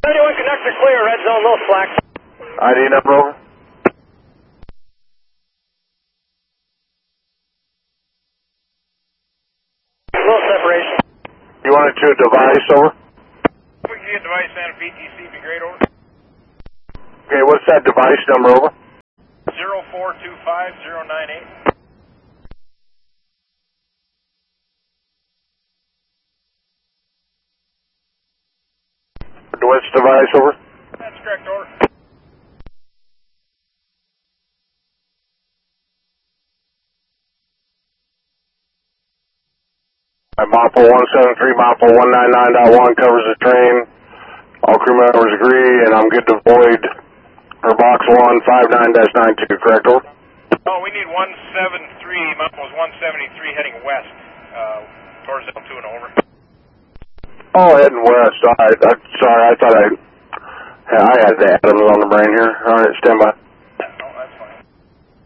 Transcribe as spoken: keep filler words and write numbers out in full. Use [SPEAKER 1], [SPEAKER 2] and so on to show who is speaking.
[SPEAKER 1] seventy-one conductor clear, red zone, no slack.
[SPEAKER 2] I D number over.
[SPEAKER 1] No separation.
[SPEAKER 2] You wanted to device over?
[SPEAKER 1] We can get device and a P T C, be great, over.
[SPEAKER 2] Okay, what's that device number over?
[SPEAKER 1] zero four two five zero nine eight.
[SPEAKER 2] What's device over?
[SPEAKER 1] That's correct, over.
[SPEAKER 2] Moppo one seven three, Moppo one nine nine point one covers the train. All crew members agree, and I'm good to void for box one five nine dash nine two, correct, over?
[SPEAKER 1] Oh, we need one seven three, Moppo's one seventy-three heading west, uh, towards L two and over.
[SPEAKER 2] Oh, heading west. All right, I'm sorry, I thought I, I had the atoms on the brain here. All right, stand by.